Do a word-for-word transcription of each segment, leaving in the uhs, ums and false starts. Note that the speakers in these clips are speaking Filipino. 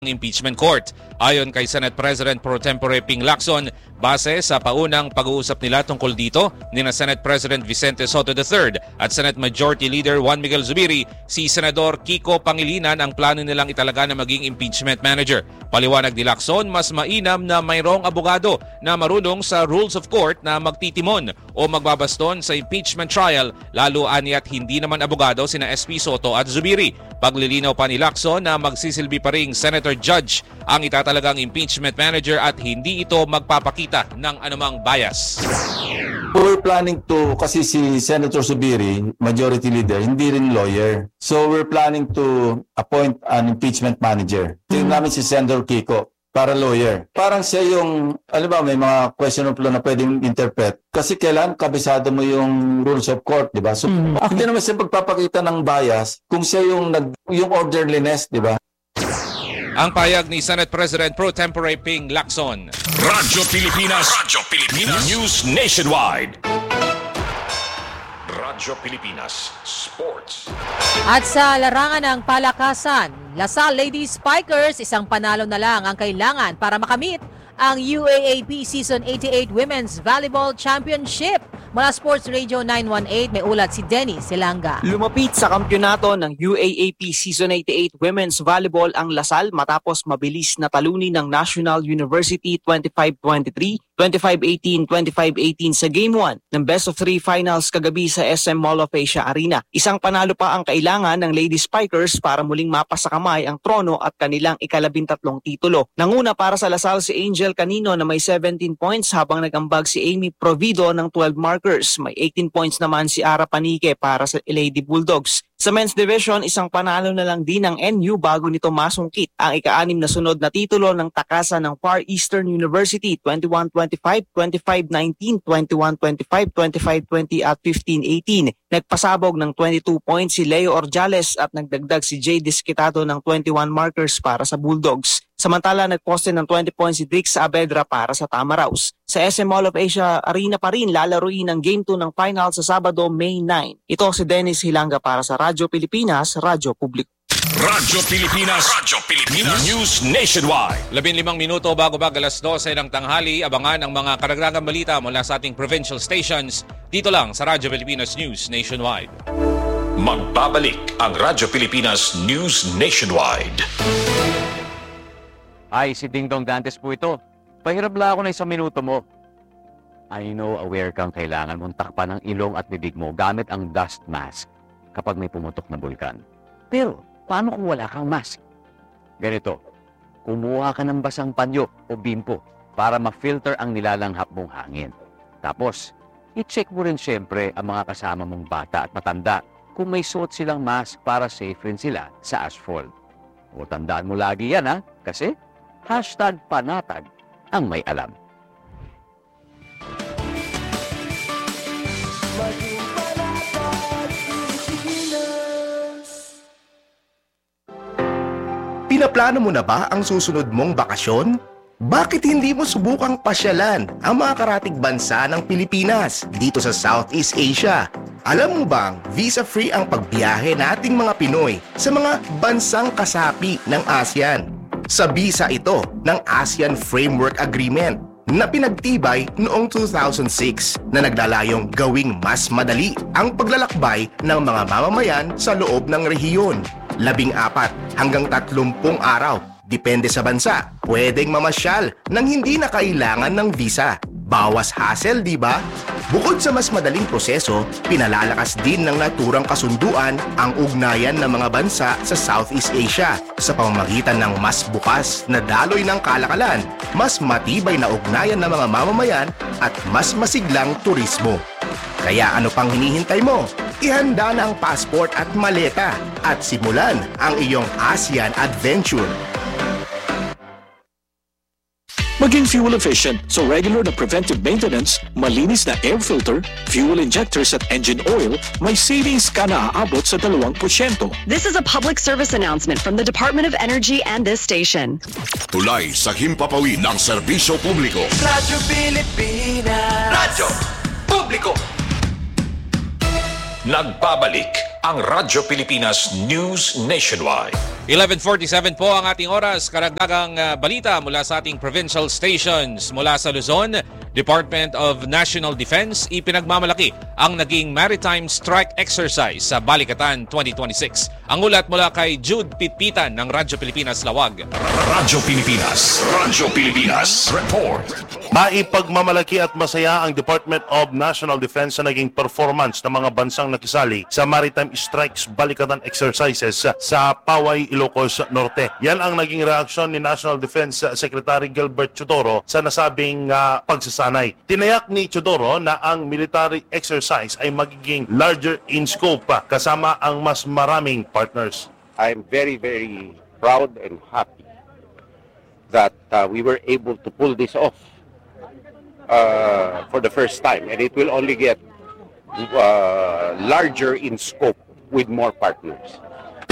impeachment court. Ayon kay Senate President Pro Tempore Ping Lacson, base sa paunang pag-uusap nila tungkol dito ni na Senate President Vicente Soto the third at Senate Majority Leader Juan Miguel Zubiri, si Senador Kiko Pangilinan ang plano nilang italaga na maging impeachment manager. Paliwanag ni Lacson, mas mainam na mayroong abogado na marunong sa rules of court na magtitimon o magbabaston sa impeachment trial, lalo aniat hindi naman abogado sina S P Soto at Zubiri. Paglilinaw pa ni Lacson na magsisilbi pa ring Senator Judge ang itatalagang impeachment manager at hindi ito magpapakita ng anumang bias. We're planning to, kasi si Senator Zubiri, Majority Leader, hindi rin lawyer. So we're planning to appoint an impeachment manager. Tingnan namin si Senator Kiko para lawyer. Parang siya yung, alam ba, may mga question of law na pwedeng interpret. Kasi kailan kabisado mo yung rules of court, di ba? So, mm. hindi naman siya pagpapakita ng bias kung siya yung, nag, yung orderliness, di ba? Ang payag ni Senate President Pro Tempore Ping Lacson. Radyo Pilipinas, Radyo Pilipinas, News Nationwide. Radyo Pilipinas Sports. At sa larangan ng palakasan, Lasal Lady Spikers, isang panalo na lang ang kailangan para makamit ang U A A P Season eighty-eight Women's Volleyball Championship. Mula Sports Radio nine one eight, may ulat si Denny Silanga. Lumapit sa kampyonato ng U A A P Season eighty-eight Women's Volleyball ang Lasal matapos mabilis na talunin ng National University twenty-five twenty-three, twenty-five eighteen, twenty-five eighteen sa Game one ng Best of three Finals kagabi sa S M Mall of Asia Arena. Isang panalo pa ang kailangan ng Lady Spikers para muling mapasakamay ang trono at kanilang ikalabintatlong titulo. Nanguna para sa Lasal si Angel Canino na may seventeen points habang nagambag si Amy Provido ng twelve markers. May eighteen points naman si Ara Panique para sa Lady Bulldogs. Sa men's division, isang panalo na lang din ng N U bago nito masungkit ang ika-anim na sunod na titulo ng takasan ng Far Eastern University twenty-one twenty-five, twenty-five nineteen, twenty-one twenty-five, twenty-five twenty at fifteen eighteen. Nagpasabog ng twenty-two points si Leo Orjales at nagdagdag si Jay Disquitado ng twenty-one markers para sa Bulldogs. Samantala, nagposte ng twenty points si Dix Saavedra para sa Tamaraws. Sa S M Mall of Asia Arena pa rin lalaruin ang Game two ng final sa Sabado, May ninth. Ito si Dennis Hilanga para sa Radyo Pilipinas, Radyo Publiko. Radyo Pilipinas, Radyo Pilipinas, News Nationwide. Labing limang minuto bago bag alas dose ng tanghali, abangan ang mga karagdagang balita mula sa ating provincial stations dito lang sa Radyo Pilipinas News Nationwide. Magbabalik ang Radyo Pilipinas News Nationwide. Ay, si Ding Dong Dantes po ito. Pahirap lang ako na isang minuto mo. I know aware kang kailangan mong takpan ng ilong at bibig mo gamit ang dust mask kapag may pumutok na bulkan. Pero, paano kung wala kang mask? Ganito, kumuha ka ng basang panyo o bimpo para ma-filter ang nilalanghap mong hangin. Tapos, i-check mo rin siyempre ang mga kasama mong bata at matanda kung may suot silang mask para safe rin sila sa asphalt. O tandaan mo lagi yan ha, kasi hashtag panatag ang may alam. Pinaplano mo na ba ang susunod mong bakasyon? Bakit hindi mo subukang pasyalan ang mga karatig bansa ng Pilipinas dito sa Southeast Asia? Alam mo bang visa-free ang pagbiyahe nating mga Pinoy sa mga bansang kasapi ng ASEAN? Sa visa ito ng ASEAN Framework Agreement na pinagtibay noong two thousand six na naglalayong gawing mas madali ang paglalakbay ng mga mamamayan sa loob ng rehiyon. Labing apat hanggang tatlumpung araw, depende sa bansa, pwedeng mamasyal nang hindi na kailangan ng visa. Bawas hassle, di ba? Bukod sa mas madaling proseso, pinalalakas din ng naturang kasunduan ang ugnayan ng mga bansa sa Southeast Asia sa pamamagitan ng mas bukas na daloy ng kalakalan, mas matibay na ugnayan ng mga mamamayan at mas masiglang turismo. Kaya ano pang hinihintay mo? Ihanda na ang passport at maleta at simulan ang iyong ASEAN adventure. Maging fuel efficient, so regular na preventive maintenance, malinis na air filter, fuel injectors at engine oil, may savings ka na aabot sa dalawang porsyento. This is a public service announcement from the Department of Energy and this station. Tulay sa himpapawid ng serbisyo publiko. Radyo Pilipinas. Radyo Publiko. Nagbabalik ang Radyo Pilipinas News Nationwide. eleven forty-seven po ang ating oras. Karagdagang uh, balita mula sa ating provincial stations. Mula sa Luzon, Department of National Defense ipinagmamalaki ang naging maritime strike exercise sa Balikatan twenty twenty-six. Ang ulat mula kay Jude Pitpitan ng Radyo Pilipinas Lawag. Radyo Pilipinas. Radyo Pilipinas. Report. Maipagmamalaki at masaya ang Department of National Defense sa naging performance ng mga bansang nakisali sa Maritime Strikes Balikatan Exercises sa Paway, Ilocos Norte. Yan ang naging reaksyon ni National Defense Secretary Gilbert Chodoro sa nasabing uh, pagsasanay. Tinayak ni Chodoro na ang military exercise ay magiging larger in scope kasama ang mas maraming partners. I'm very, very proud and happy that uh, we were able to pull this off uh, for the first time, and it will only get uh, larger in scope with more partners.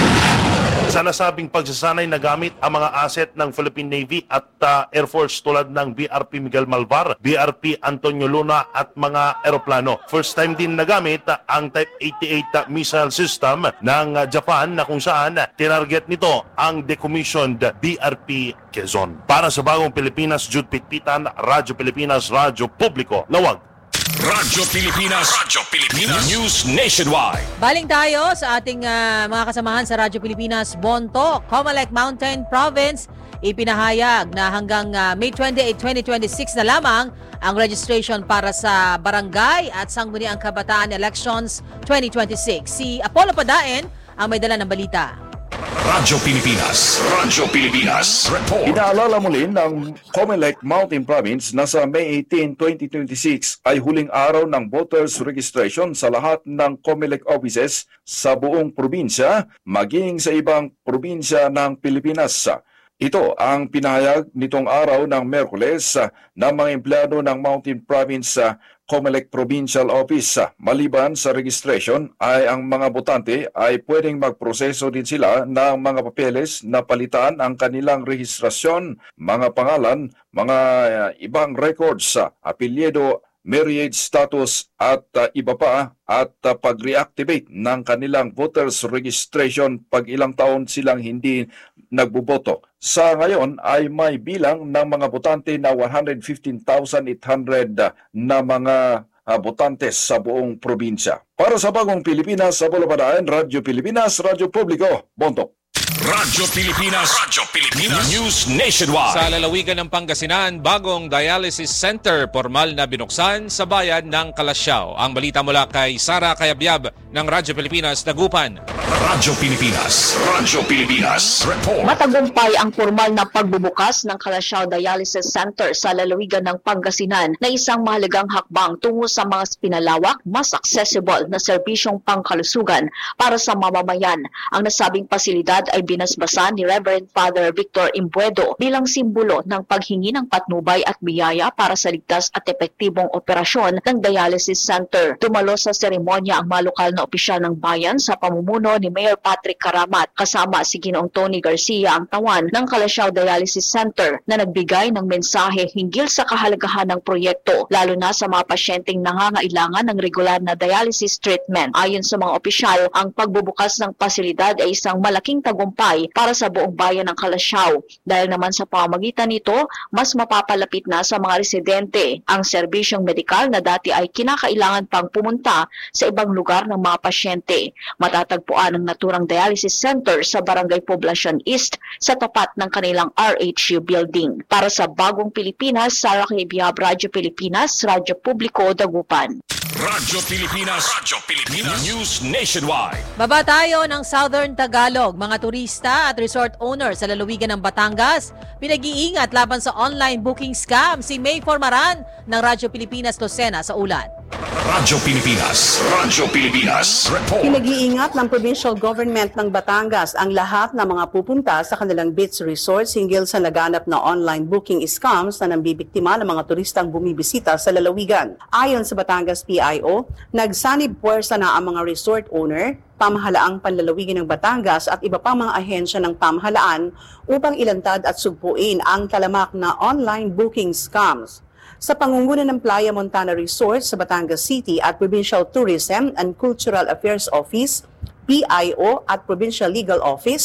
Sa nasabing pagsasanay, nagamit ang mga asset ng Philippine Navy at uh, Air Force tulad ng B R P Miguel Malvar, B R P Antonio Luna at mga eroplano. First time din nagamit uh, ang Type eighty-eight uh, missile system ng uh, Japan na kung saan uh, tinarget nito ang decommissioned B R P Quezon. Para sa Bagong Pilipinas, Jude Pitpitan, Radyo Pilipinas, Radyo Publiko, Lawag. Radyo Pilipinas. Radyo Pilipinas. News Nationwide. Baling tayo sa ating uh, mga kasamahan sa Radyo Pilipinas. Bonto, Comelec Mountain Province, ipinahayag na hanggang uh, May twenty-eighth, twenty twenty-six na lamang ang registration para sa barangay at sangguniang kabataan elections twenty twenty-six. Si Apollo Padaen ang may dala ng balita. Radyo Pilipinas. Radyo Pilipinas. Report. Inaalala muli ng Comelec Mountain Province na sa May eighteenth, twenty twenty-six ay huling araw ng voters registration sa lahat ng Comelec offices sa buong probinsya, maging sa ibang probinsya ng Pilipinas. Ito ang pinahayag nitong araw ng Miyerkules ng mga empleyado ng Mountain Province sa Comelec Provincial Office. Maliban sa registration ay ang mga botante ay pwedeng magproseso din sila ng mga papeles na palitan ang kanilang rehistrasyon, mga pangalan, mga ibang records, apelyido, marriage status at uh, iba pa at uh, pag-reactivate ng kanilang voters registration pag ilang taon silang hindi nagboboto. Sa ngayon ay may bilang ng mga botante na one hundred fifteen thousand eight hundred na mga uh, botantes sa buong probinsya. Para sa Bagong Pilipinas, sa Bulapadaan, Radyo Pilipinas, Radyo Publiko, Bontok. Radyo Pilipinas. Radyo Pilipinas. News Nationwide. Sa lalawigan ng Pangasinan, bagong dialysis center formal na binuksan sa bayan ng Calasiao. Ang balita mula kay Sara Kayabyab ng Radyo Pilipinas, Dagupan. Radyo Pilipinas. Radyo Pilipinas. Report. Matagumpay ang formal na pagbubukas ng Calasiao Dialysis Center sa lalawigan ng Pangasinan na isang mahalagang hakbang tungo sa mas pinalawak, mas accessible na serbisyong pangkalusugan para sa mamamayan. Ang nasabing pasilidad ay binasbasan ni Reverend Father Victor Imbuedo bilang simbolo ng paghingi ng patnubay at biyaya para sa ligtas at epektibong operasyon ng dialysis center. Dumalo sa seremonya ang malokal na opisyal ng bayan sa pamumuno ni Mayor Patrick Karamat kasama si Ginoong Tony Garcia ang tawan ng Calasiao Dialysis Center na nagbigay ng mensahe hinggil sa kahalagahan ng proyekto lalo na sa mga pasyenteng nangangailangan ng regular na dialysis treatment. Ayon sa mga opisyal, ang pagbubukas ng pasilidad ay isang malaking tagumpay para sa buong bayan ng Calasiao dahil naman sa pamamagitan nito, mas mapapalapit na sa mga residente ang serbisyong medikal na dati ay kinakailangan pang pumunta sa ibang lugar ng mga pasyente. Matatagpuan ang naturang dialysis center sa Barangay Poblacion East sa tapat ng kanilang R H U building. Para sa Bagong Pilipinas, Sara Kayabyab, Radyo Pilipinas, Radyo Publiko, Dagupan. Radyo Pilipinas. Radyo Pilipinas. News Nationwide. Baba tayo ng Southern Tagalog. Mga turista at resort owner sa lalawigan ng Batangas, pinag-iingat laban sa online booking scam. Si May Formaran ng Radyo Pilipinas Lucena sa ulat. Radyo Pilipinas. Radyo Pilipinas. Report. Pinag-iingat ng provincial government ng Batangas ang lahat ng mga pupunta sa kanilang beach resorts hinggil sa laganap na online booking scams na nambibiktima ng mga turistang bumibisita sa lalawigan. Ayon sa Batangas P I O, nagsanib puwersa na ang mga resort owner, pamahalaang panlalawigan ng Batangas at iba pang mga ahensya ng pamahalaan upang ilantad at sugpuin ang talamak na online booking scams. Sa pangunguna ng Playa Montana Resort sa Batangas City at Provincial Tourism and Cultural Affairs Office, P I O at Provincial Legal Office,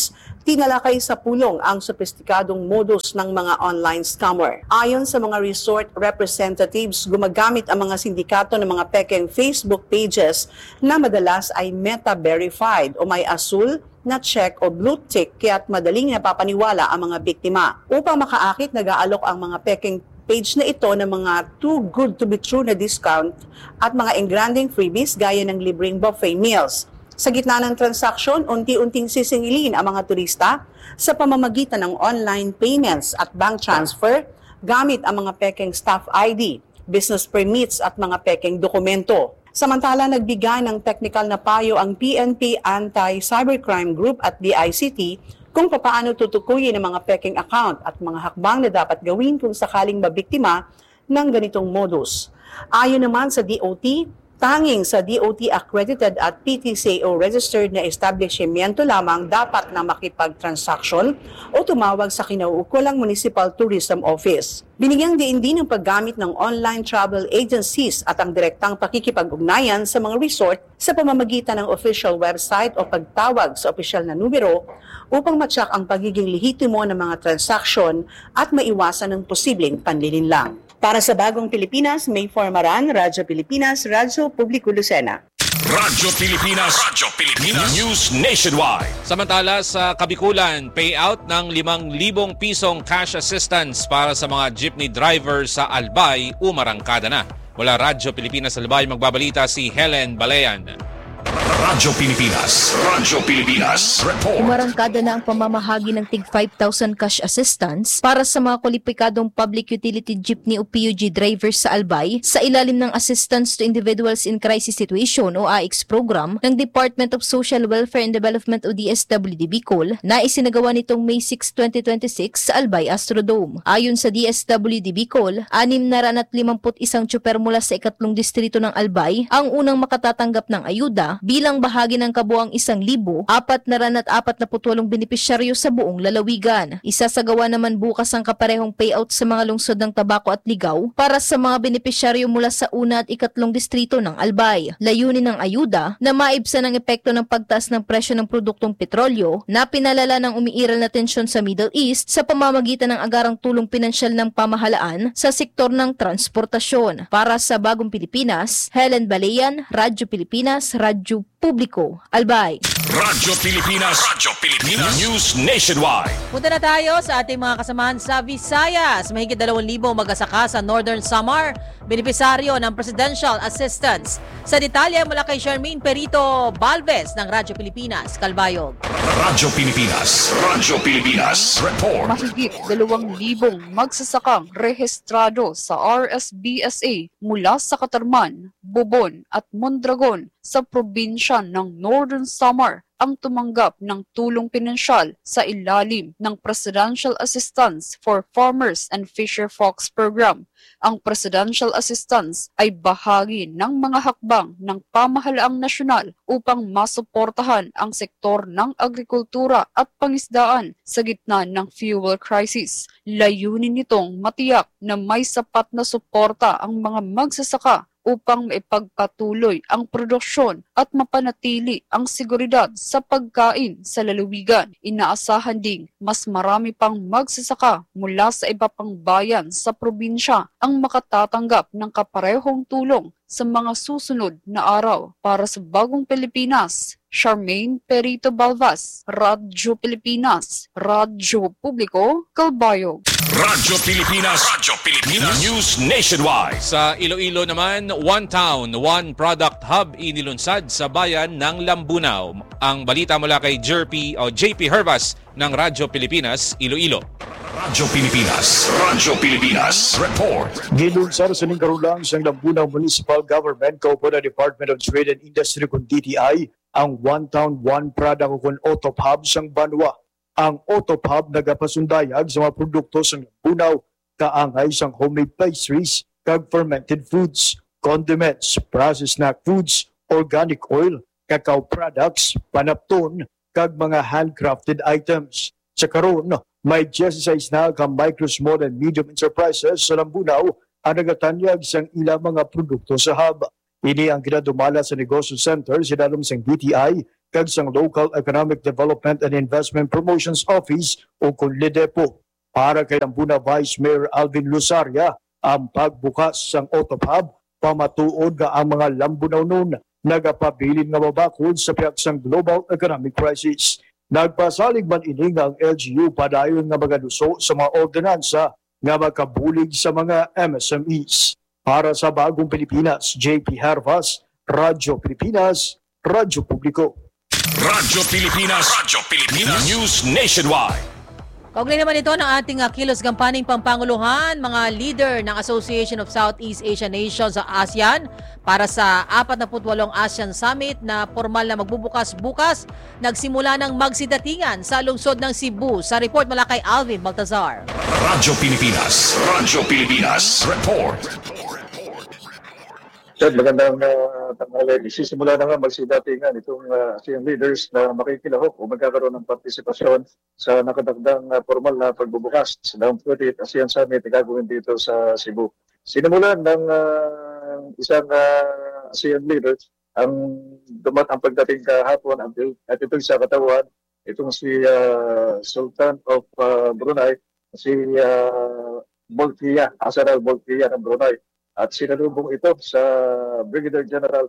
Tinalakay sa pulong ang sopistikadong modus ng mga online scammer. Ayon sa mga resort representatives, gumagamit ang mga sindikato ng mga pekeng Facebook pages na madalas ay meta-verified o may asul na check o blue tick kaya't madaling napapaniwala ang mga biktima. Upang makaakit, nag-aalok ang mga pekeng page na ito ng mga too good to be true na discount at mga engranding freebies gaya ng libreng buffet meals. Sa gitna ng transaksyon, unti-unting sisingilin ang mga turista sa pamamagitan ng online payments at bank transfer gamit ang mga pekeng staff I D, business permits at mga pekeng dokumento. Samantala, nagbigay ng technical na payo ang P N P Anti-Cybercrime Group at D I C T kung paano tutukuyin ang mga pekeng account at mga hakbang na dapat gawin kung sakaling mabiktima ng ganitong modus. Ayon naman sa D O T, tanging sa D O T accredited at P T C A O registered na establishmento lamang dapat na makipag-transaction o tumawag sa kinauukulang Municipal Tourism Office. Binigyang diin din ang paggamit ng online travel agencies at ang direktang pakikipag-ugnayan sa mga resort sa pamamagitan ng official website o pagtawag sa opisyal na numero upang matsak ang pagiging lehitimo ng mga transaksyon at maiwasan ng posibleng panlilinlang. Para sa Bagong Pilipinas, May Formaran, Radyo Pilipinas, Radyo Publiko Lucena. Radyo Pilipinas, Radyo Pilipinas, News Nationwide. Samantala sa Kabikulan, payout ng limang libong pisong cash assistance para sa mga jeepney driver sa Albay, umarangkada na. Mula Radyo Pilipinas Albay, magbabalita si Helen Balayan. Radyo Pilipinas, Radyo Pilipinas, report. Umarangkada na ang pamamahagi ng tig five thousand cash assistance para sa mga kwalipikadong public utility jeepney o P U G drivers sa Albay sa ilalim ng Assistance to Individuals in Crisis Situation o A I C S program ng Department of Social Welfare and Development o D S W D Bicol na isinagawa nitong May six, twenty twenty-six sa Albay Astrodome. Ayon sa D S W D Bicol, anim na ranat limamput isang tsuper mula sa ikatlong distrito ng Albay ang unang makatatanggap ng ayuda bilang bahagi ng kabuang isang libo, apat na ranat apat na putwalong benepisyaryo sa buong lalawigan. Isasagawa naman bukas ang kaparehong payout sa mga lungsod ng Tabaco at Ligao para sa mga benepisyaryo mula sa una at ikatlong distrito ng Albay. Layunin ng ayuda na maibsan ang epekto ng pagtaas ng presyo ng produktong petrolyo na pinalala ng umiiral na tensyon sa Middle East sa pamamagitan ng agarang tulong pinansyal ng pamahalaan sa sektor ng transportasyon. Para sa Bagong Pilipinas, Helen Balayan, Radyo Pilipinas, Radyo Publiko, Albay. Radyo Pilipinas, Radyo Pilipinas, News Nationwide. Punta na tayo sa ating mga kasamahan sa Visayas. Mahigit dalawang libo mag-asaka sa Northern Samar, benepisaryo ng Presidential Assistance. Sa detalye mula kay Charmaine Perito Balves ng Radyo Pilipinas, Calbayog. Radyo Pilipinas, Radyo Pilipinas, report. Mahigit dalawang libong magsasakang rehistrado sa R S B S A mula sa Katarman, Bobon at Mondragon sa probinsya ng Northern Samar ang tumanggap ng tulong pinansyal sa ilalim ng Presidential Assistance for Farmers and Fisher Folks Program. Ang Presidential Assistance ay bahagi ng mga hakbang ng pamahalaang nasyonal upang masuportahan ang sektor ng agrikultura at pangisdaan sa gitna ng fuel crisis. Layunin nitong matiyak na may sapat na suporta ang mga magsasaka upang maipagpatuloy ang produksyon at mapanatili ang seguridad sa pagkain sa lalawigan. Inaasahan ding mas marami pang magsasaka mula sa iba pang bayan sa probinsya ang makatatanggap ng kaparehong tulong sa mga susunod na araw. Para sa Bagong Pilipinas, Charmaine Perito Balvas, Radyo Pilipinas, Radyo Publiko, Calbayog. Radyo Pilipinas, Radyo Pilipinas, News Nationwide. Sa Iloilo naman, One Town, One Product Hub inilunsad sa bayan ng Lambunaw. Ang balita mula kay J P o J P Hervas ng Radyo Pilipinas, Iloilo. Radyo Pilipinas, Radyo Pilipinas, report. Gilunsad sa Ningkarulang sa Lambunaw Municipal Government kaupo ng Department of Trade and Industry kung D T I ang One Town, One Product o kung O T O P Hub sang Banwa. Ang O T O P Hub nagapasundayag sa mga produkto sa Lambunaw, kaangay sang homemade pastries, kag fermented foods, condiments, processed snack foods, organic oil, cacao products, panapton, kag mga handcrafted items. Sa karon, may sixteen na ka micro, small and medium enterprises sa Lambunaw ang nagatanyag sang ilang mga produkto sa hub. Ini ang ginadumala sa Negosyo Center sinalom sang D T I kag sang Local Economic Development and Investment Promotions Office o kung LEDEPO. Para kay Lambuna Vice Mayor Alvin Lusaria, ang pagbukas sang Auto Hub pamatuod nga ang mga Lambunaw nun nagapabilin nga mabakod sa piyak sang global economic crisis. Nagpasalig man ini nga ang L G U padayon nga magaduso sa mga ordinansa nga makabulig sa mga M S M Es. Para sa Bagong Pilipinas, J P Hervas, Radyo Pilipinas, Radyo Publiko. Radyo Pilipinas, Radyo Pilipinas, News Nationwide. Kaugnay naman ito ng ating uh, kilos gampaning pampanguluhan, mga leader ng Association of Southeast Asian Nations sa ASEAN para sa apat na putwalong ASEAN Summit na formal na magbubukas bukas, nagsimula ng magsidatingan sa lungsod ng Cebu. Sa report mula kay Alvin Baltazar. Radyo Pilipinas, Radyo Pilipinas, report. Sir, magandang uh, tanghali. Isisimula na nga magsidatingan itong uh, ASEAN leaders na makikilahok o magkakaroon ng partisipasyon sa nakadagdang uh, formal na pagbubukas ng fortieth ASEAN Summit na gagawin dito sa Cebu. Sinimulan ng uh, isang uh, ASEAN leaders ang dumat ang pagdating kahapon at ito sa katawan, itong si uh, Sultan of uh, Brunei, si uh, Bolkiah, Hassanal Bolkiah ng Brunei. At sinalubong ito sa Brigadier General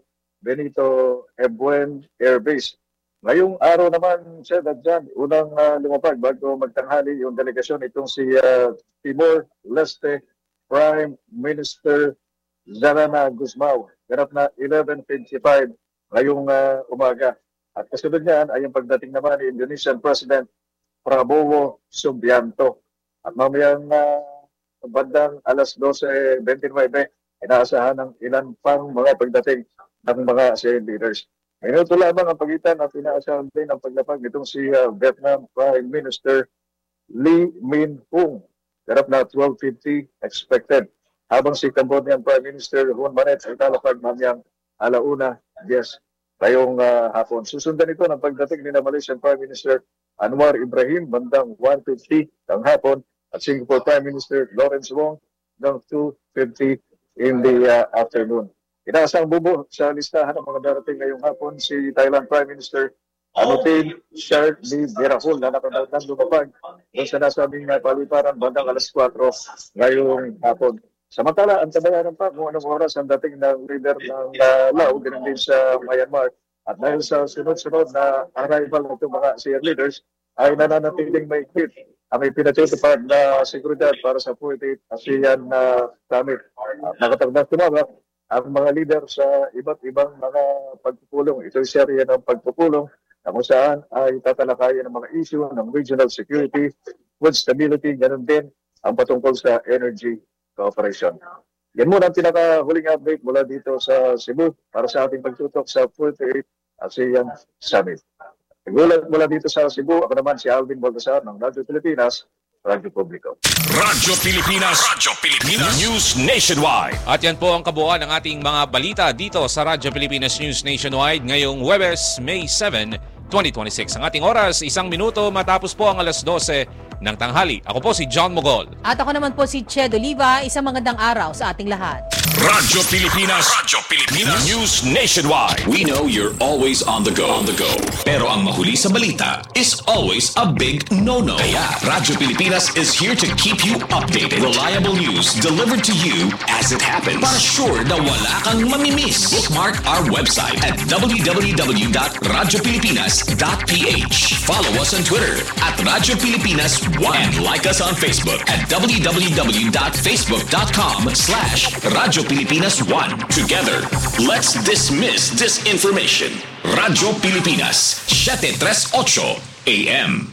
Benito Ebuen Air Base. Ngayong araw naman, Sir Dadjan, unang uh, lumapag bago magtanghali yung delegasyon itong si uh, Timor-Leste Prime Minister Zarana Guzmao. Ganap na eleven fifty-five ngayong uh, umaga. At kasunod niyan ay yung pagdating naman ni Indonesian President Prabowo Subianto. At mamayang uh, bandang alas twelve twenty-nine, inaasahan ng ilan pang mga pagdating ng mga ASEAN leaders. Minuto lamang ang pagitan at inaasahan din ang paglapag nitong si uh, Vietnam Prime Minister Lee Min-hung. Garap na twelve fifty expected. Habang si Cambodian Prime Minister Hun Manet ay talapag mamayang alauna, yes, ngayong uh, hapon. Susundan ito ng pagdating ni na Malaysian Prime Minister Anwar Ibrahim bandang one fifty ng hapon at Singapore Prime Minister Lawrence Wong ng two fifty in the uh, afternoon. Inaasang bubo sa listahan ng mga darating ngayong hapon si Thailand Prime Minister Anutin Charlie Berahul na nakatagdan lumapag doon sa nasabing uh, paliparan bandang alas four ngayong hapon. Samantala, ang tabayanan pa kung anong oras ang dating ng leader ng uh, Lao, ganun din sa Myanmar. At dahil sa sunod-sunod na arrival ng itong mga ASEAN leaders, ay nananatiling may hit ang ipinatutupad na seguridad para sa fortieth ASEAN na uh, summit. At nakatagdan tumabak ang mga leader sa iba't ibang mga pagpupulong. Ito ay serye ng pagpupulong na kung saan ay tatalakayan ng mga issue ng regional security, food stability, ganun din ang patungkol sa energy cooperation. Yan muna ang pinakahuling update mula dito sa Cebu para sa ating pagtutok sa fortieth ASEAN Summit. Nagulat mula dito sa Cebu, ako naman si Alvin Baltasar ng Radyo Pilipinas, Radyo Publiko. Radyo Pilipinas, Radyo Pilipinas, News Nationwide. At yan po ang kabuuan ng ating mga balita dito sa Radyo Pilipinas News Nationwide ngayong Huwebes, May seventh, twenty twenty-six. Ang ating oras, isang minuto matapos po ang alas twelve ng tanghali. Ako po si John Mogol. At ako naman po si Ched Oliva. Isang magandang araw sa ating lahat. Radyo Pilipinas, Radyo Pilipinas, News Nationwide. We know you're always on the go. On the go. Pero ang mahuli sa balita is always a big no-no. Kaya Radyo Pilipinas is here to keep you updated. Reliable news delivered to you as it happens. Para sure na wala kang mamimiss. Bookmark our website at w w w dot radyo pilipinas dot p h. Follow us on Twitter at Radyo Pilipinas one and like us on Facebook at w w w dot facebook dot com slash Radyo Pilipinas one. Together, let's dismiss disinformation. Radyo Pilipinas, seven thirty-eight A M.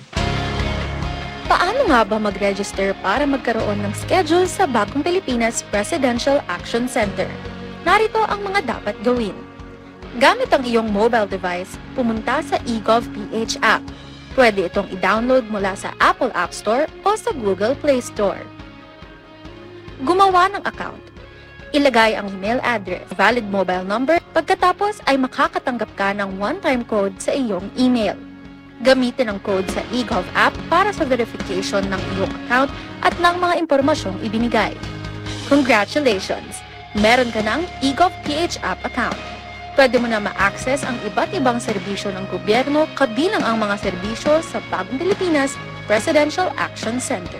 Paano nga ba mag-register para magkaroon ng schedule sa Bagong Pilipinas Presidential Action Center? Narito ang mga dapat gawin. Gamit ang iyong mobile device, pumunta sa eGovPH app. Pwede itong i-download mula sa Apple App Store o sa Google Play Store. Gumawa ng account. Ilagay ang email address, valid mobile number, pagkatapos ay makakatanggap ka ng one-time code sa iyong email. Gamitin ang code sa eGov app para sa verification ng iyong account at ng mga impormasyong ibinigay. Congratulations! meron ka ng eGovPH app account. Pwede mo na ma-access ang iba't ibang serbisyo ng gobyerno kabilang ang mga serbisyo sa Bagong Pilipinas Presidential Action Center.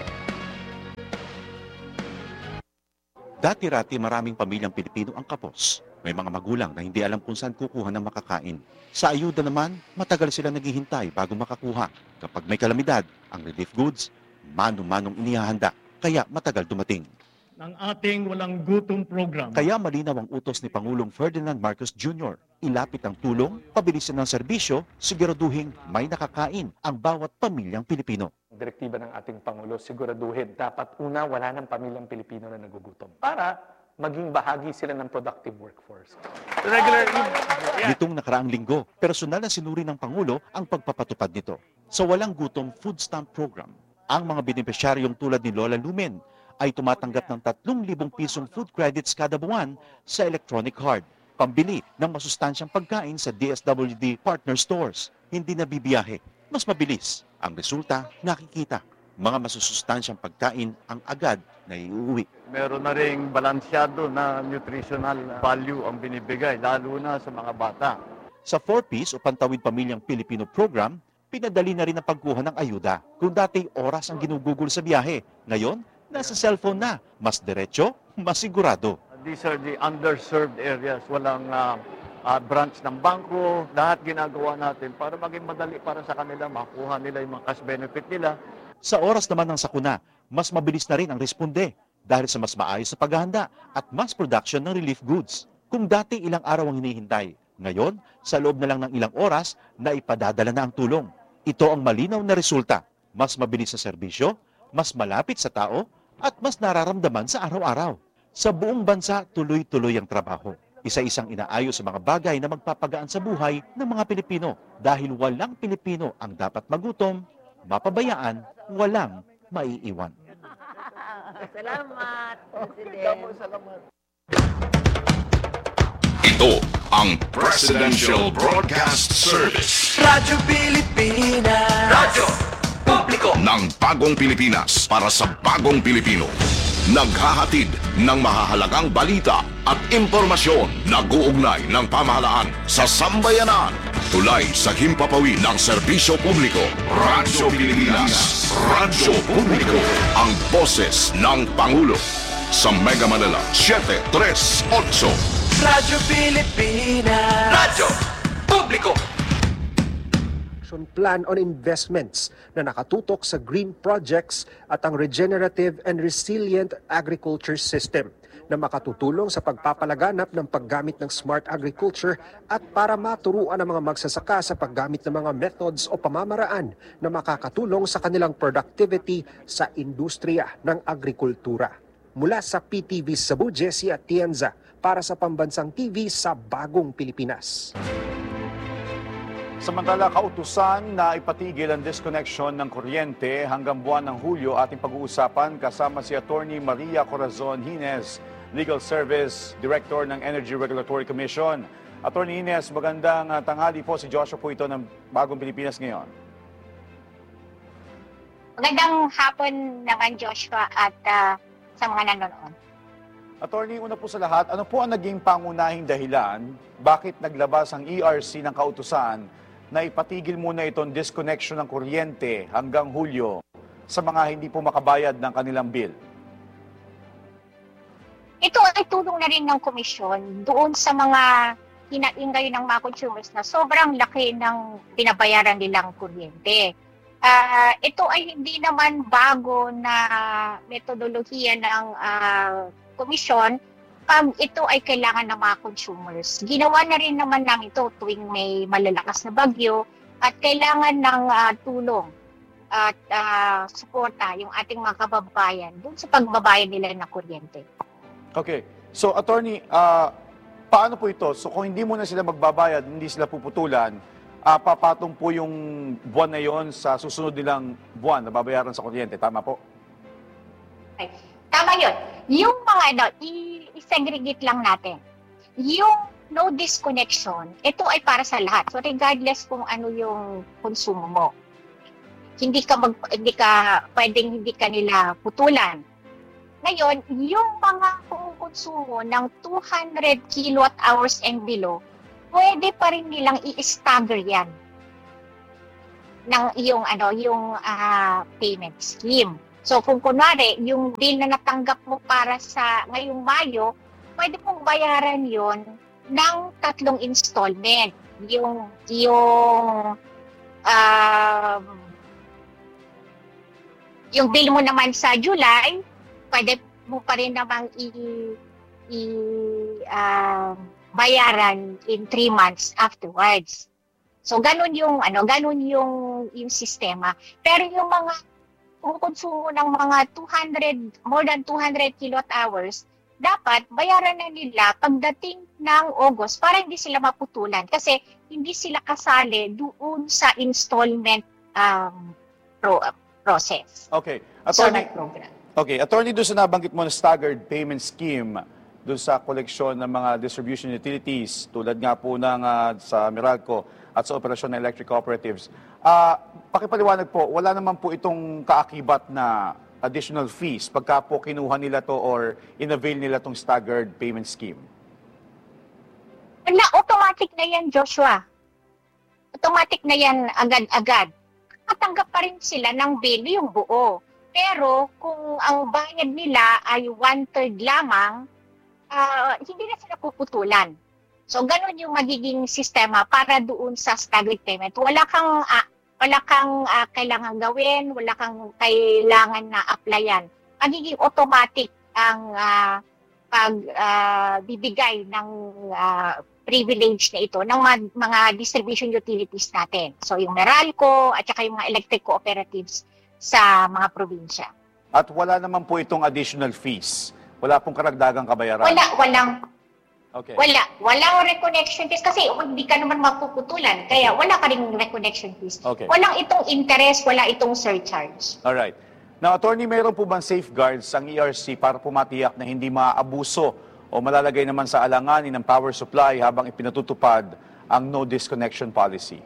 Dati-rati maraming pamilyang Pilipino ang kapos. May mga magulang na hindi alam kung saan kukuha ng makakain. Sa ayuda naman, matagal sila naghihintay bago makakuha. Kapag may kalamidad, ang relief goods, mano-manong inihahanda, kaya matagal dumating. Ng ating walang gutom program. Kaya malinaw ang utos ni Pangulong Ferdinand Marcos Junior Ilapit ang tulong, pabilisin ng serbisyo, siguraduhin may nakakain ang bawat pamilyang Pilipino. Direktiba ng ating Pangulo, siguraduhin dapat una wala ng pamilyang Pilipino na nagugutom para maging bahagi sila ng productive workforce. Regular Nitong nakaraang linggo, personal na sinuri ng Pangulo ang pagpapatupad nito. Sa Walang Gutom Food Stamp Program, ang mga benepisyaryong tulad ni Lola Lumen ay tumatanggap ng tatlong libong pisong food credits kada buwan sa electronic card, pambili ng masustansyang pagkain sa D S W D partner stores. Hindi na bibiyahe, mas mabilis. Ang resulta, nakikita. Mga masusustansyang pagkain ang agad na iuwi. Meron na ring balansyado na nutritional value ang binibigay, lalo na sa mga bata. Sa four piece o Pantawid Pamilyang Pilipino program, pinadali na rin ang pagkuha ng ayuda. Kung dati oras ang ginugugol sa biyahe, ngayon, nasa cellphone na. Mas diretso, mas sigurado. These are the underserved areas. Walang uh, uh, branch ng bangko. Lahat ginagawa natin para maging madali para sa kanila. Makuha nila yung mga cash benefit nila. Sa oras naman ng sakuna, mas mabilis na rin ang responde dahil sa mas maayos na paghahanda at mass production ng relief goods. Kung dati ilang araw ang hinihintay, ngayon, sa loob na lang ng ilang oras, na ipadadala na ang tulong. Ito ang malinaw na resulta. Mas mabilis na serbisyo, mas malapit sa tao, at mas nararamdaman sa araw-araw. Sa buong bansa, tuloy-tuloy ang trabaho. Isa-isang inaayos sa mga bagay na magpapagaan sa buhay ng mga Pilipino dahil walang Pilipino ang dapat magutom, mapabayaan, walang maiiwan. Salamat, President. Salamat. Ito ang Presidential Broadcast Service. Radyo Pilipinas. Radyo Publiko ng Bagong Pilipinas para sa Bagong Pilipino. Naghahatid ng mahahalagang balita at impormasyon na guugnay ng pamahalaan sa sambayanan. Tulay sa himpapawid ng serbisyo publiko. Radyo Pilipinas. Radyo Publiko. Ang boses ng Pangulo. Sa Mega Manila, seven three eight. Radyo Pilipinas. Radyo Publiko. Plan on investments na nakatutok sa green projects at ang regenerative and resilient agriculture system na makatutulong sa pagpapalaganap ng paggamit ng smart agriculture at para maturuan ang mga magsasaka sa paggamit ng mga methods o pamamaraan na makakatulong sa kanilang productivity sa industriya ng agrikultura. Mula sa P T V Cebu, Jessie Atienza para sa Pambansang T V sa Bagong Pilipinas. Samantala, kautusan na ipatigil ang disconnection ng kuryente hanggang buwan ng Hulyo ating pag-uusapan kasama si Attorney Maria Corazon Hines, Legal Service Director ng Energy Regulatory Commission. Attorney Hines, magandang tanghali po. Si Joshua po ito ng Bagong Pilipinas ngayon. Magandang hapon naman, Joshua, at uh, sa mga nanonood. Attorney, una po sa lahat, ano po ang naging pangunahing dahilan bakit naglabas ang E R C ng kautusan na ipatigil muna itong disconnection ng kuryente hanggang Hulyo sa mga hindi po makabayad ng kanilang bill? Ito ay tulong na rin ng komisyon doon sa mga hinaingay ng mga consumers na sobrang laki ng pinabayaran nilang kuryente. Uh, ito ay hindi naman bago na metodolohiya ng uh, komisyon. Um, ito ay kailangan ng mga consumers. Ginawa na rin naman namin ito tuwing may malalakas na bagyo at kailangan ng uh, tulong at uh, suporta yung ating mga kababayan doon sa pagbabayad nila ng kuryente. Okay. So, Attorney, uh, paano po ito? So, kung hindi muna sila magbabayad, hindi sila puputulan, uh, papatong po yung buwan na yon sa susunod nilang buwan na babayaran sa kuryente. Tama po? Okay. Tama yun. Yung mga ano, i-segregate lang natin. Yung no disconnection, ito ay para sa lahat. So regardless kung ano yung konsumo mo. Hindi ka mag, hindi ka pwedeng hindi ka nila putulan. Ngayon, yung mga kumukonsumo ng two hundred kilowatt hours and below, pwede pa rin nilang i-stagger yan ng yung ano yung uh, payment scheme. So kung kunwari yung bill na natanggap mo para sa ngayong Mayo, pwede mong bayaran yon ng tatlong installment. Yung yung um, yung bill mo naman sa July, pwede mo pa rin namang i, i uh, bayaran in three months afterwards. So ganun yung ano, ganun yung yung sistema. Pero yung mga kumukonsumo ng mga two hundred more than two hundred kilowatt hours, dapat bayaran na nila pagdating ng August para hindi sila maputulan kasi hindi sila kasali doon sa installment um, pro, uh, process. Okay. Attorney, so, program. Okay, attorney, doon sa nabanggit mo na staggered payment scheme doon sa koleksyon ng mga distribution utilities tulad nga po ng uh, sa Meralco at sa operasyon ng electric cooperatives. Uh, pakipaliwanag po, wala naman po itong kaakibat na additional fees pagka po kinuha nila to or in-avail nila tong staggered payment scheme? Wala, automatic na yan, Joshua. Automatic na yan agad-agad. Katanggap pa rin sila ng bill yung buo. Pero kung ang bayad nila ay one-third lamang, uh, hindi na sila puputulan. So, ganun yung magiging sistema para doon sa staggered payment. Wala kang, uh, wala kang uh, kailangan gawin, wala kang kailangan na applyan. Magiging automatic ang uh, pagbibigay uh, ng uh, privilege na ito ng mga, mga distribution utilities natin. So, yung Meralco at saka yung mga electric cooperatives sa mga probinsya. At wala naman po itong additional fees? Wala pong karagdagang kabayaran? Wala, walang. Okay. Wala. Walang reconnection fees kasi hindi ka naman mapuputulan. Kaya wala ka rin reconnection fees. Okay. Walang itong interest, wala itong surcharge. Alright. Now, attorney, mayroon po bang safeguards ang E R C para pumatiyak na hindi maabuso o malalagay naman sa alanganin ng power supply habang ipinatutupad ang no disconnection policy?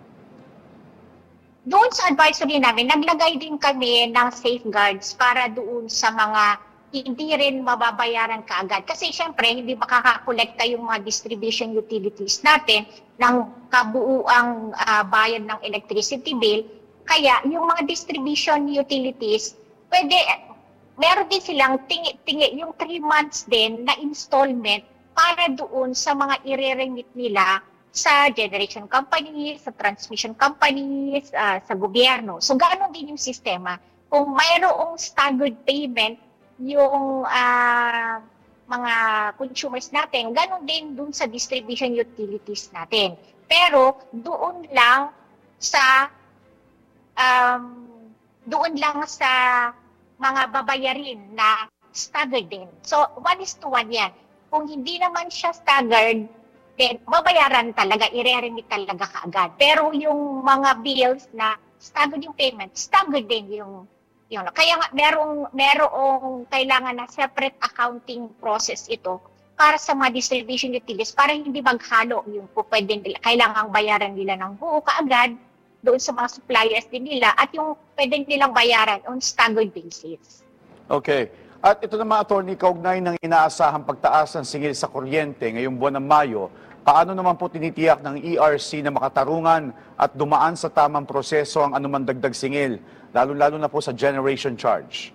Doon sa advisory namin, naglagay din kami ng safeguards para doon sa mga hindi rin mababayaran kaagad. Kasi syempre, hindi makakakolekta yung mga distribution utilities natin ng kabuuang uh, bayad ng electricity bill. Kaya yung mga distribution utilities, pwede, meron din silang tingi-tingi yung three months din na installment para doon sa mga ireremit nila sa generation companies, sa transmission companies, uh, sa gobyerno. So, gano'n din yung sistema. Kung mayroong staggered payment, yung uh, mga consumers natin, gano'n din dun sa distribution utilities natin. Pero doon lang sa um, doon lang sa mga babayarin na staggered din. So, one is to one yan. Kung hindi naman siya staggered, then babayaran talaga, i-remit talaga kaagad. Pero yung mga bills na staggered yung payment, staggered din yung Yun. Kaya nga merong, merong kailangan na separate accounting process ito para sa mga distribution utilities para hindi maghalo yung pwede nila, kailangang bayaran nila ng buo kaagad doon sa mga suppliers din nila at yung pwede nilang bayaran on staggered basis. Okay. At ito naman, attorney, kaugnay ng inaasahang pagtaas ng singil sa kuryente ngayong buwan ng Mayo, paano naman po tinitiyak ng E R C na makatarungan at dumaan sa tamang proseso ang anumang dagdag singil? Lalo-lalo na po sa generation charge.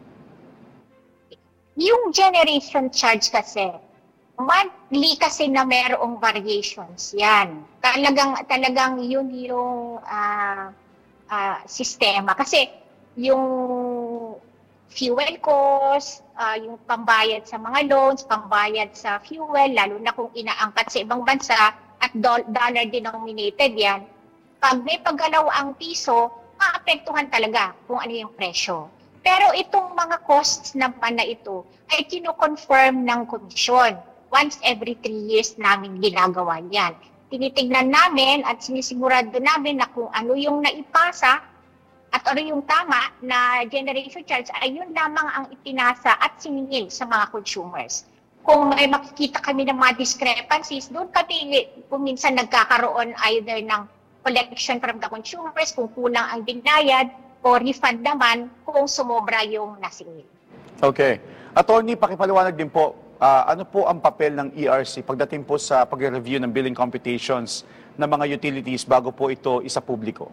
Yung generation charge kasi, monthly kasi na mayroong variations yan. Talagang, talagang yun yung uh, uh, sistema. Kasi yung fuel cost, uh, yung pambayad sa mga loans, pambayad sa fuel, lalo na kung inaangkat sa ibang bansa at do- dollar denominated yan. Pag may paggalaw ang piso, maapektuhan talaga kung ano yung presyo. Pero itong mga costs naman na ito ay kino-confirm ng komisyon. Once every three years namin ginagawa yan. Tinitignan namin at sinisigurado namin na kung ano yung naipasa at ano yung tama na generation charge ay yun lamang ang ipinasa at siningil sa mga consumers. Kung may makikita kami ng mga discrepancies, doon kami kung minsan nagkakaroon either ng collection from the consumers kung kulang ang binayad o refund naman kung sumobra yung nasingil. Okay. Attorney, pakipaliwanag din po, uh, ano po ang papel ng E R C pagdating po sa pag-review ng billing computations ng mga utilities bago po ito isa publiko?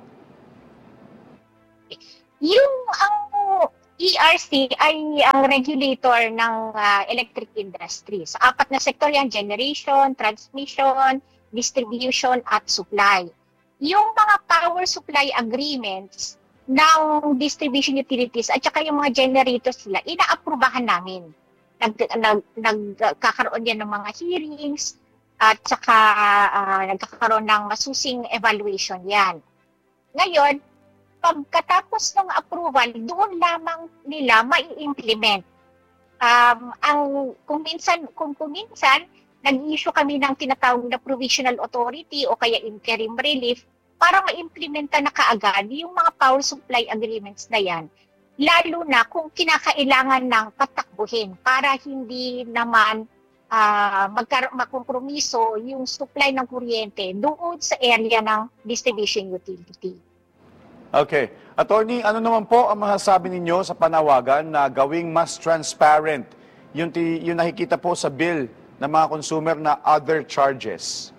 Yung ang E R C ay ang regulator ng uh, electric industry. Sa apat na sektor yan, generation, transmission, distribution, at supply. Yung mga power supply agreements ng distribution utilities at saka yung mga generators nila, inaaprubahan namin. Nag, nag, nagkakaroon yan ng mga hearings at saka uh, nagkakaroon ng masusing evaluation yan. Ngayon, pagkatapos ng approval, doon lamang nila mai-implement. Um, ang, kung minsan, kung, kung minsan, nag-issue kami ng tinatawag na provisional authority o kaya interim relief para ma-implementa na kaagad yung mga power supply agreements na yan. Lalo na kung kinakailangan ng patakbuhin para hindi naman uh, magkar- makompromiso yung supply ng kuryente doon sa area ng distribution utility. Okay. Attorney, ano naman po ang masasabi ninyo sa panawagan na gawing mas transparent yung, ti- yung nakikita po sa bill ng mga consumer na other charges?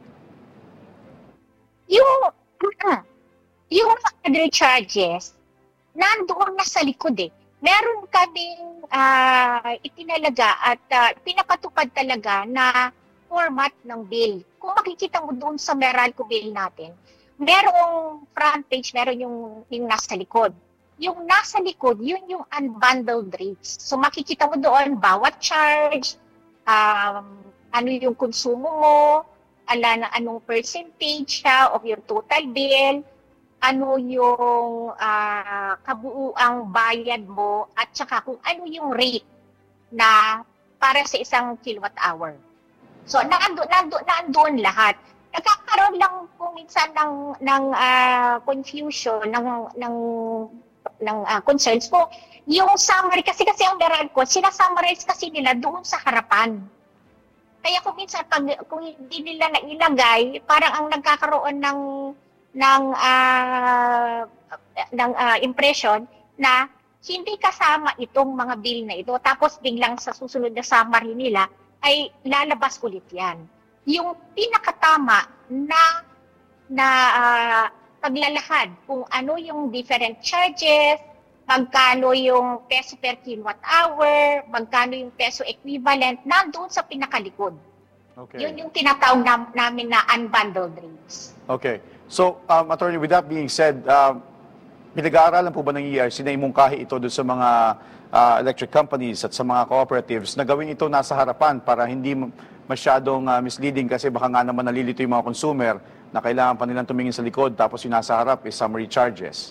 Yung, uh, yung other charges, nandoon na sa likod eh. Meron kaming uh, itinalaga at uh, pinapatupad talaga na format ng bill. Kung makikita mo doon sa Meralco bill natin, merong front page, meron yung, yung nasa likod. Yung nasa likod, yun yung unbundled rates. So makikita mo doon bawat charge, um, ano yung konsumo mo, ala na anong percentage siya of your total bill, ano yung uh, kabuuang bayad mo, at saka kung ano yung rate na para sa isang kilowatt hour. So naando, naando, naandoon lahat. Nagkakaroon lang kung minsan ng, ng uh, confusion, ng, ng, ng uh, concerns po. Yung summary, kasi kasi ang Meralco, sinasummarize kasi nila doon sa harapan. Kaya kung minsan, pag, kung hindi nila nailagay, parang ang nagkakaroon ng, ng, uh, ng uh, impression na hindi kasama itong mga bill na ito. Tapos biglang sa susunod na summary nila, ay lalabas ulit yan. Yung pinakatama na na uh, paglalahad kung ano yung different charges, magkano yung peso per kilowatt hour, magkano yung peso equivalent, nandoon sa pinakalikod. Okay. Yun yung tinatawag nam- namin na unbundled rates. Okay. So, um, Attorney, with that being said, uh, pinag-aaralan po ba ng E R C na imungkahi ito doon sa mga uh, electric companies at sa mga cooperatives na gawin ito nasa harapan para hindi masyadong uh, misleading, kasi baka nga naman nalilito yung mga consumer na kailangan pa nilang tumingin sa likod tapos yung nasa harap is summary charges?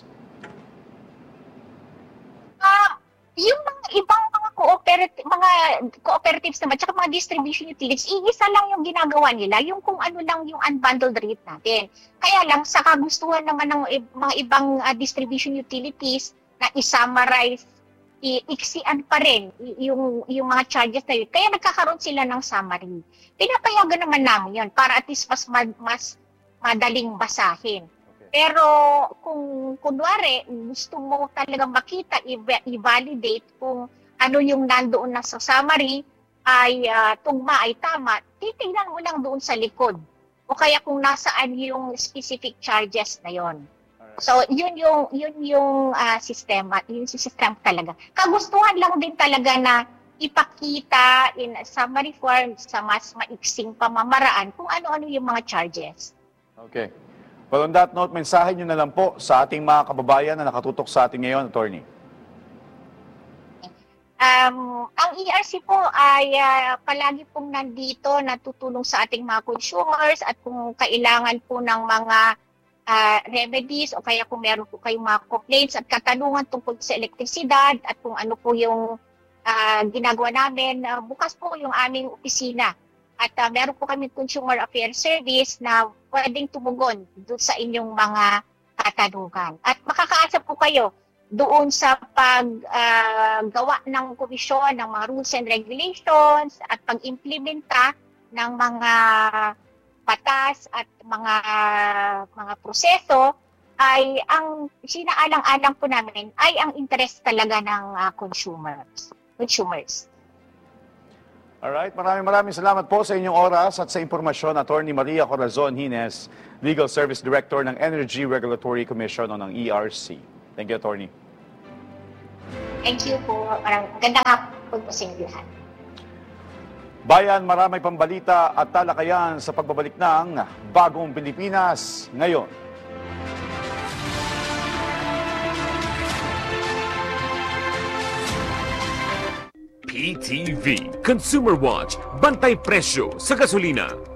Uh, yung mga ibang mga cooperative, mga cooperatives naman, tsaka mga distribution utilities, iisa lang yung ginagawa nila, yung kung ano lang yung unbundled rate natin. Kaya lang, sa kagustuhan naman ng mga ibang uh, distribution utilities na i-summarize, iiksian pa rin yung, yung mga charges na yun. Kaya nagkakaroon sila ng summary. Pinapayagan naman namin yun para at least mas, mas madaling basahin. Okay. Pero kung kunwari gusto mo talagang makita, i-validate kung ano yung nandoon na sa summary ay uh, tugma, ay tama, titingnan mo lang doon sa likod. O kaya kung nasaan yung specific charges na yon. So, yun yung yun yung uh, sistema, yun yung sistema talaga. Kagustuhan lang din talaga na ipakita in summary form sa mas maiksing pamamaraan kung ano-ano yung mga charges. Okay. Well, on that note, mensahe nyo na lang po sa ating mga kababayan na nakatutok sa ating ngayon, Attorney. Um, ang E R C po ay uh, palagi pong nandito na tutulong sa ating mga consumers at kung kailangan po ng mga Uh, remedies o kaya kung meron po kayong mga complaints at katanungan tungkol sa elektrisidad at kung ano po yung uh, ginagawa namin, uh, bukas po yung aming opisina. At uh, meron po kami Consumer Affairs Service na pwedeng tumugon doon sa inyong mga katanungan. At makakaasa po kayo doon sa paggawa uh, ng komisyon ng mga rules and regulations at pag-implementa ng mga batas at mga mga proseso ay ang sinaalang-alang po namin ay ang interest talaga ng uh, consumers. Consumers. Alright, maraming maraming salamat po sa inyong oras at sa impormasyon, Attorney Maria Corazon Hines, Legal Service Director ng Energy Regulatory Commission o ng E R C. Thank you, Attorney. Thank you po. Ganda nga po po sa inyo lahat. Bayan, maraming pambalita at talakayan sa pagbabalik ng Bagong Pilipinas ngayon. P T V Consumer Watch, bantay presyo sa gasolina.